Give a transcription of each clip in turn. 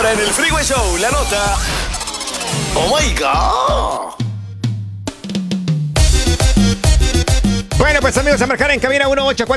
Ahora en el Freeway Show, la nota. ¡Oh my God! Bueno, pues amigos, a marcar en cabina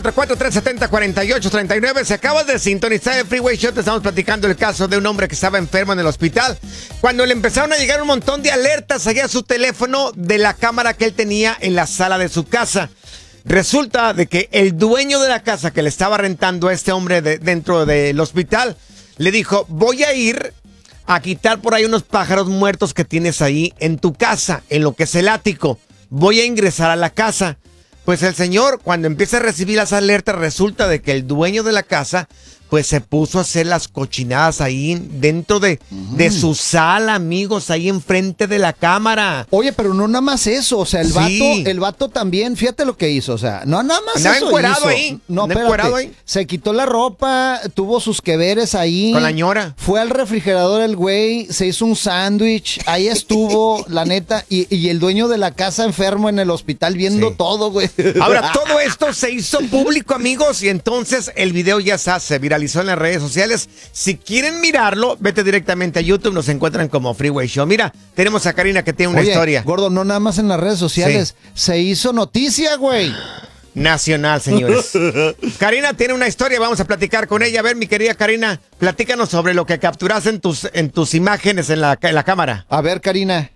1-844-370-4839. Si acabas de sintonizar el Freeway Show, te estamos platicando el caso de un hombre que estaba enfermo en el hospital. Cuando le empezaron a llegar un montón de alertas allá a su teléfono de la cámara que él tenía en la sala de su casa. Resulta de que el dueño de la casa que le estaba rentando a este hombre dentro del hospital le dijo: voy a ir a quitar por ahí unos pájaros muertos que tienes ahí en tu casa, en lo que es el ático. Voy a ingresar a la casa. Pues el señor, cuando empieza a recibir las alertas, resulta de que el dueño de la casa pues se puso a hacer las cochinadas ahí dentro de su sala, amigos, ahí enfrente de la cámara. Oye, pero no nada más eso, o sea, el vato también, fíjate lo que hizo, o sea, no nada más andaba eso encuerado hizo. ahí. No, andaba encuerado ahí. Se quitó la ropa, tuvo sus queveres ahí. Con la ñora. Fue al refrigerador el güey, se hizo un sándwich, ahí estuvo, la neta, y el dueño de la casa enfermo en el hospital viendo todo, güey. Ahora, todo esto se hizo público, amigos, y entonces el video ya se viralizó en las redes sociales. Si quieren mirarlo, vete directamente a YouTube, nos encuentran como Freeway Show. Mira, tenemos a Karina que tiene una historia. Gordo, no nada más en las redes sociales, se hizo noticia, güey. Nacional, señores. Karina tiene una historia, vamos a platicar con ella. A ver, mi querida Karina, platícanos sobre lo que capturaste en tus imágenes en la cámara. A ver, Karina.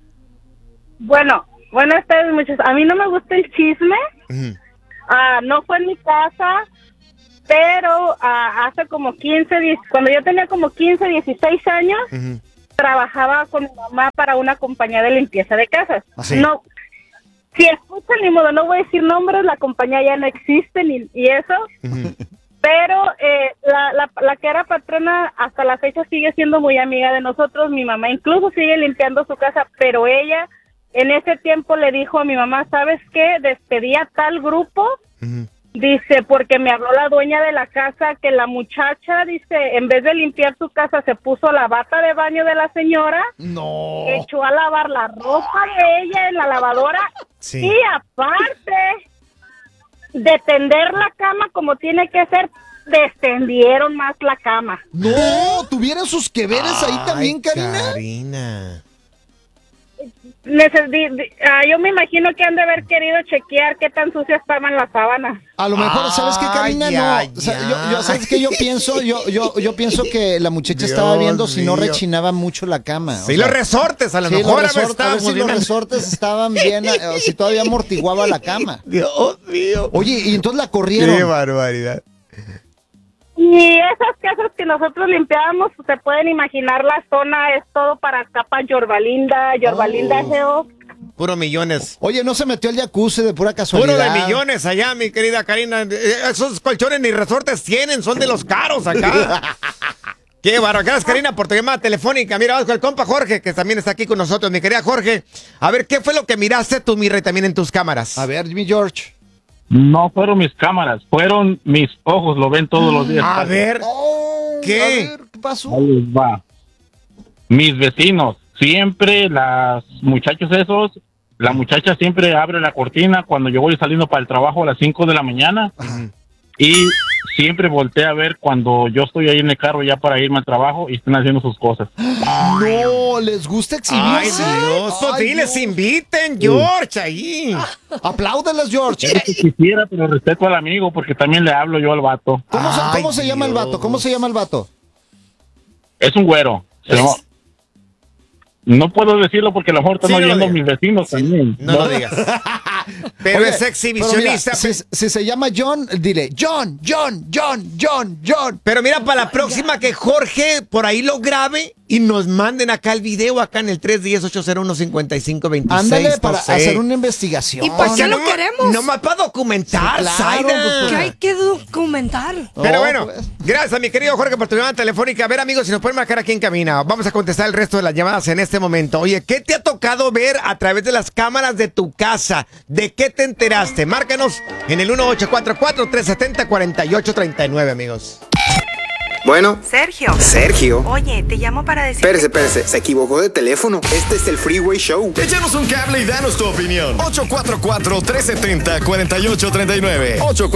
Bueno, buenas tardes, muchachos. A mí no me gusta el chisme. No fue en mi casa, pero hace como 10, cuando yo tenía como 15, 16 años, trabajaba con mi mamá para una compañía de limpieza de casas. ¿Sí? No, si escuchan, ni modo, no voy a decir nombres, la compañía ya no existe y eso. Pero la que era patrona hasta la fecha sigue siendo muy amiga de nosotros. Mi mamá incluso sigue limpiando su casa, pero ella en ese tiempo le dijo a mi mamá: ¿sabes qué? Despedí a tal grupo. Dice, porque me habló la dueña de la casa que la muchacha, dice, en vez de limpiar su casa, se puso la bata de baño de la señora. No. Echó a lavar la ropa de ella en la lavadora. Sí. Y aparte de tender la cama como tiene que ser, descendieron más la cama. No, tuvieron sus queveres ahí también, Karina. Karina. Yo me imagino que han de haber querido chequear qué tan sucias estaban las sábanas. A lo mejor, ¿sabes qué, Karina? No, o sea, yo ¿sabes qué? Yo pienso que la muchacha estaba viendo si no rechinaba mucho la cama. Sí, los resortes, a lo mejor. A ver si los resortes estaban bien, o si todavía amortiguaba la cama. Dios mío. Oye, y entonces la corrieron. Qué barbaridad. Y esas casas que nosotros limpiábamos, se pueden imaginar, la zona es todo para capa Yorbalinda Geo. Puro millones. Oye, ¿no se metió el jacuzzi de pura casualidad? Puro de millones allá, mi querida Karina. Esos colchones ni resortes tienen, son de los caros acá. Qué bárbaro. Gracias, Karina, por tu llamada telefónica. Mira, vamos con el compa Jorge, que también está aquí con nosotros. Mi querida Jorge, a ver, ¿qué fue lo que miraste tú, mi rey, también en tus cámaras? A ver, mi George. No fueron mis cámaras, fueron mis ojos, lo ven todos los días. A ver, ¿qué? A ver, ¿qué pasó? Ahí les va. Mis vecinos, siempre las muchachos esos, la muchacha siempre abre la cortina cuando yo voy saliendo para el trabajo a las 5 de la mañana. Y siempre voltea a ver cuando yo estoy ahí en el carro ya para irme al trabajo y están haciendo sus cosas. No, les gusta exhibirse. Ay, Dios, pues sí, les inviten, George, ahí. Apláudelas, George. Yo quisiera, pero respeto al amigo porque también le hablo yo al vato. ¿Cómo se llama el vato? ¿Cómo se llama el vato? Es un güero. No puedo decirlo porque a lo mejor están oyendo mis vecinos también. No lo digas. Pero Oye, es exhibicionista. Pero mira, si se llama John, dile John. Pero mira, para la próxima que Jorge por ahí lo grabe y nos manden acá el video, acá en el 310-801-5526. Ándale, para hacer una investigación. ¿Y para qué lo queremos? Nomás para documentar, Sí, claro, Zaida. ¿Qué hay que documentar? Pero Oh, bueno, pues. gracias a mi querido Jorge por tu llamada telefónica. A ver, amigos, si nos pueden marcar aquí en cabina, vamos a contestar el resto de las llamadas en este momento. Oye, ¿qué te ha tocado ver a través de las cámaras de tu casa? ¿De qué te enteraste? Márcanos en el 1844-370-4839, amigos. Bueno. Sergio. Sergio. Oye, te llamo para decir... Espérese. Se equivocó de teléfono. Este es el Freeway Show. Échanos un cable y danos tu opinión. 844-370-4839.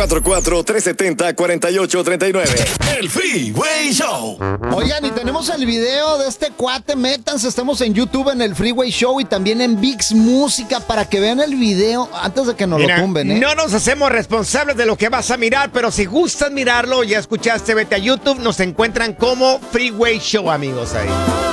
844-370-4839. El Freeway Show. Oigan, y tenemos el video de este cuate. Métanse, estamos en YouTube en el Freeway Show y también en VIX Música para que vean el video antes de que nos lo tumben, ¿eh? No nos hacemos responsables de lo que vas a mirar, pero si gustas mirarlo, ya escuchaste, vete a YouTube, nos encuentran como Freeway Show, amigos, ahí.